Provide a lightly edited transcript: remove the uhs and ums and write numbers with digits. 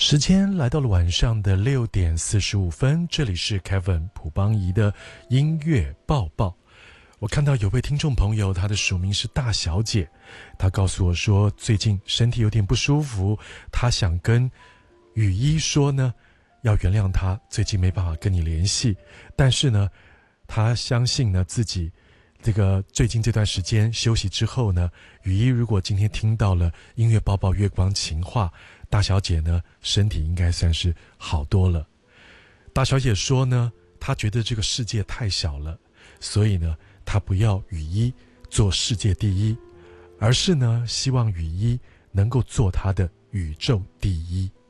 时间来到了晚上的6:45，这里是 Kevin 朴邦仪的音乐报报。我看到有位听众朋友，他的署名是大小姐，她告诉我说最近身体有点不舒服，她想跟雨衣说呢，要原谅她最近没办法跟你联系，但是呢，她相信呢自己这个最近这段时间休息之后呢，雨衣如果今天听到了音乐报报月光情话，大小姐呢身体应该算是好多了。大小姐说呢，她觉得这个世界太小了，所以呢她不要雨衣做世界第一，而是呢希望雨衣能够做她的宇宙第一。